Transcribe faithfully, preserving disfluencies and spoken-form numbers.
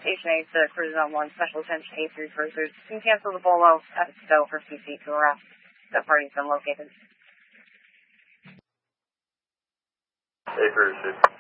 Station eight to Cruise on one, special attention A three cruisers. You can cancel the Bolo at Stowe for C C to arrest. The party's been located. A three